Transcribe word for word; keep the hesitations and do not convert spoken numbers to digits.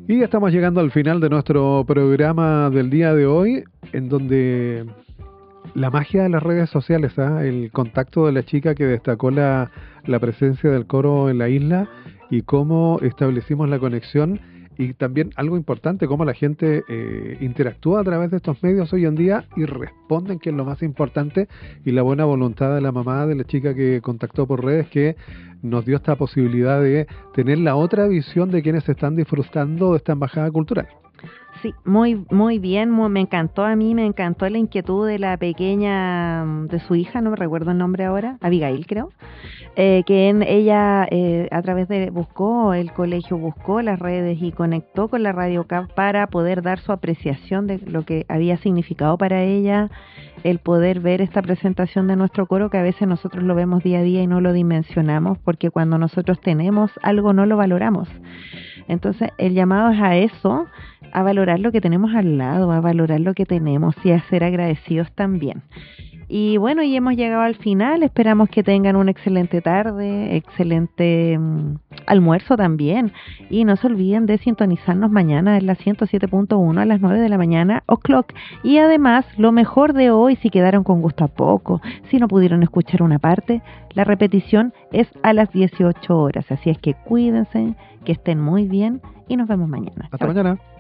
Y estamos llegando al final de nuestro programa del día de hoy, en donde la magia de las redes sociales, ¿eh? El contacto de la chica que destacó la, la presencia del coro en la isla y cómo establecimos la conexión, y también algo importante, cómo la gente eh, interactúa a través de estos medios hoy en día y responden, que es lo más importante, y la buena voluntad de la mamá de la chica que contactó por redes, que nos dio esta posibilidad de tener la otra visión de quienes están disfrutando de esta embajada cultural. Sí, muy muy bien, muy, me encantó a mí, me encantó la inquietud de la pequeña, de su hija, no me recuerdo el nombre ahora, Abigail creo, eh, que en, ella eh, a través de, buscó el colegio, buscó las redes y conectó con la Radio C A P para poder dar su apreciación de lo que había significado para ella el poder ver esta presentación de nuestro coro, que a veces nosotros lo vemos día a día y no lo dimensionamos, porque cuando nosotros tenemos algo no lo valoramos. Entonces el llamado es a eso, a valorar lo que tenemos al lado, a valorar lo que tenemos y a ser agradecidos también. Y bueno, y hemos llegado al final, esperamos que tengan una excelente tarde, excelente um, almuerzo también, y no se olviden de sintonizarnos mañana en la ciento siete punto uno a las nueve de la mañana, o'clock. Y además, lo mejor de hoy, si quedaron con gusto a poco, si no pudieron escuchar una parte, la repetición es a las dieciocho horas, así es que cuídense, que estén muy bien y nos vemos mañana. Hasta Chao. Mañana.